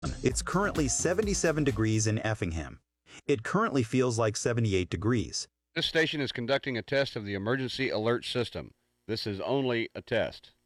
It's currently 77 degrees in Effingham. It currently feels like 78 degrees. This station is conducting a test of the emergency alert system. This is only a test.